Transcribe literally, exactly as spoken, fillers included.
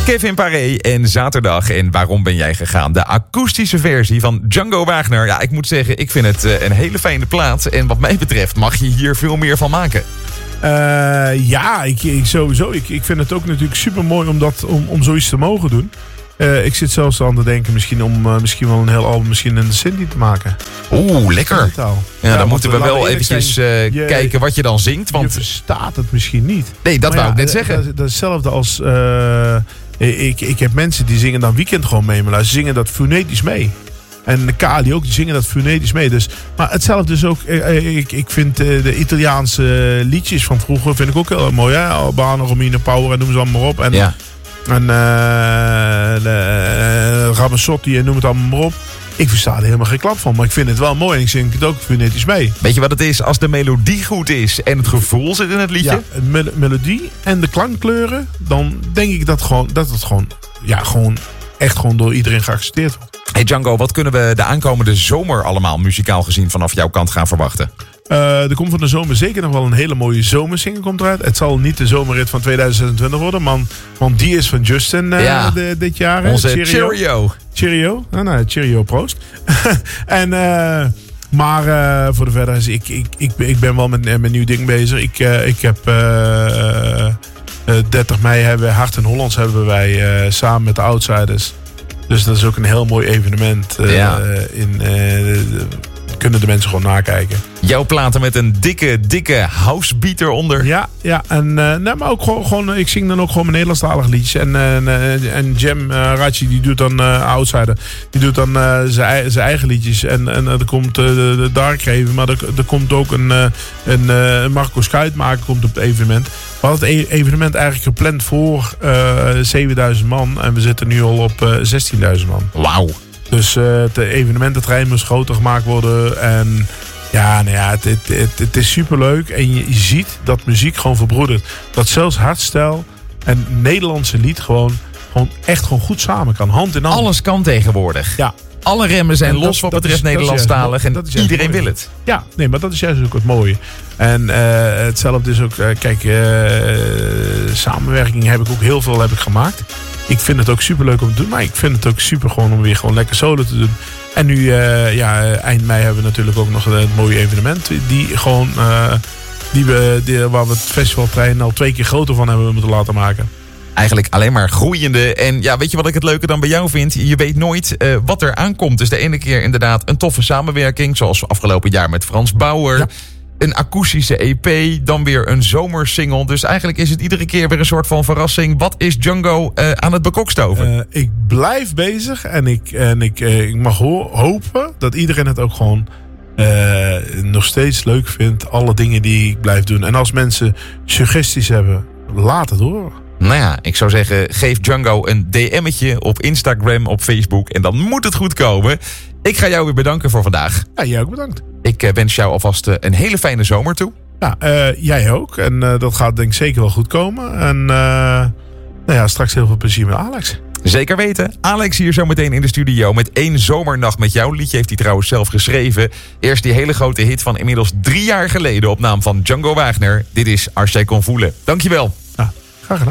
Kevin Paré en Zaterdag. En waarom ben jij gegaan? De akoestische versie van Django Wagner. Ja, ik moet zeggen, ik vind het uh, een hele fijne plaat. En wat mij betreft mag je hier veel meer van maken. Uh, ja, ik, ik sowieso. Ik, ik vind het ook natuurlijk super mooi om, dat, om, om zoiets te mogen doen. Uh, ik zit zelfs aan te denken misschien om uh, misschien wel een heel album misschien in de Sindhi te maken. Oeh, lekker. Ja, ja, dan moeten we wel eventjes uh, je, kijken wat je dan zingt. Want je verstaat het misschien niet. Nee, dat maar wou ja, ik net zeggen. Dat, dat is hetzelfde als... Uh, ik, ik heb mensen die zingen dan Weekend gewoon mee. Maar ze zingen dat fonetisch mee. En Kali ook, die zingen dat fonetisch mee. Dus, maar hetzelfde is ook... Ik, ik vind de Italiaanse liedjes van vroeger vind ik ook heel mooi. Hè? Albano, Romino, Power en noem ze allemaal op. En, ja. En uh, uh, Ramazzotti en noem het allemaal maar op. Ik versta er helemaal geen klap van. Maar ik vind het wel mooi en ik zing het ook fonetisch mee. Weet je wat het is? Als de melodie goed is en het gevoel zit in het liedje. Ja, de mel- melodie en de klankkleuren. Dan denk ik dat, gewoon, dat het gewoon, ja, gewoon echt gewoon door iedereen geaccepteerd wordt. Hey Django, wat kunnen we de aankomende zomer allemaal muzikaal gezien vanaf jouw kant gaan verwachten? Uh, er komt van de zomer zeker nog wel een hele mooie zomersingle komt eruit. Het zal niet de zomerrit van tweeduizend zesentwintig worden, man, want die is van Justin uh, ja, de, dit jaar. Onze Cheerio. Cheerio. Cheerio. Nou, nou, Cheerio, proost. en, uh, maar uh, voor de verder is ik, ik, ik, ik ben wel met mijn nieuw ding bezig. Ik, uh, ik heb uh, uh, dertig mei hebben we Hart in Hollands hebben wij uh, samen met de Outsiders. Dus dat is ook een heel mooi evenement. Uh, ja. in, uh, kunnen de mensen gewoon nakijken. Jouw platen met een dikke, dikke housebeat eronder. Ja, ja. En, uh, nee, maar ook gewoon, gewoon, ik zing dan ook gewoon mijn Nederlandstalige liedjes. En, uh, en Jam uh, Rachi, die doet dan uh, Outsider. Die doet dan uh, zijn eigen liedjes. En, en er komt uh, de Dark Raven. Maar er, er komt ook een, uh, een uh, Marco Schuitmaker komt op het evenement. We hadden het evenement eigenlijk gepland voor uh, zevenduizend man. En we zitten nu al op uh, zestienduizend man. Wauw. Dus uh, het evenemententerrein moest groter gemaakt worden. En ja, nou ja, het, het, het, het is superleuk. En je, je ziet dat muziek gewoon verbroedert. Dat zelfs hardstyle en Nederlandse lied gewoon, gewoon echt gewoon goed samen kan. Hand in hand. Alles kan tegenwoordig. Ja. Alle remmen zijn dat, los wat dat betreft is, Nederlandstalig. En dat is iedereen wil het. Ja, nee, maar dat is juist ook het mooie. En uh, hetzelfde is ook, uh, kijk, uh, samenwerking heb ik ook heel veel heb ik gemaakt. Ik vind het ook super leuk om te doen, maar ik vind het ook super gewoon om weer gewoon lekker solo te doen. En nu, uh, ja, eind mei hebben we natuurlijk ook nog een mooie evenement. Die gewoon, uh, die we, die, waar we het festivaltrein al twee keer groter van hebben moeten laten maken. Eigenlijk alleen maar groeiende. En ja, weet je wat ik het leuke dan bij jou vind? Je weet nooit uh, wat er aankomt. Dus de ene keer inderdaad een toffe samenwerking. Zoals afgelopen jaar met Frans Bauer. Ja. Een akoestische E P. Dan weer een zomersingle. Dus eigenlijk is het iedere keer weer een soort van verrassing. Wat is Django uh, aan het bekokstoven? Uh, ik blijf bezig. En ik, en ik, uh, ik mag ho- hopen dat iedereen het ook gewoon uh, nog steeds leuk vindt. Alle dingen die ik blijf doen. En als mensen suggesties hebben, laat het horen. Nou ja, ik zou zeggen, geef Django een D M'tje op Instagram, op Facebook. En dan moet het goed komen. Ik ga jou weer bedanken voor vandaag. Ja, jij ook bedankt. Ik uh, wens jou alvast uh, een hele fijne zomer toe. Ja, uh, jij ook. En uh, dat gaat denk ik zeker wel goed komen. En uh, nou ja, straks heel veel plezier met Alex. Zeker weten. Alex hier zo meteen in de studio met één zomernacht met jou. Liedje heeft hij trouwens zelf geschreven. Eerst die hele grote hit van inmiddels drie jaar geleden op naam van Django Wagner. Dit is Als jij kon voelen. Dankjewel.